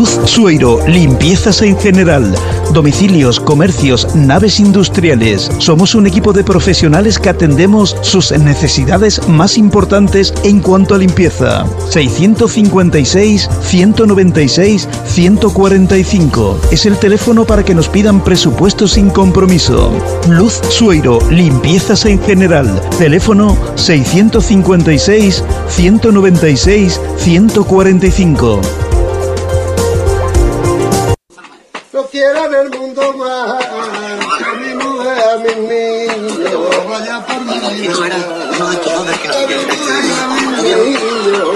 Luz Sueiro, limpiezas en general, domicilios, comercios, naves industriales. Somos un equipo de profesionales que atendemos sus necesidades más importantes en cuanto a limpieza. 656 196 145 es el teléfono para que nos pidan presupuesto sin compromiso. Luz Sueiro, limpiezas en general. Teléfono 656 196 145. No quiero en el mundo más a mi mujer, a mis niños, vaya por mi niño, a mi niño.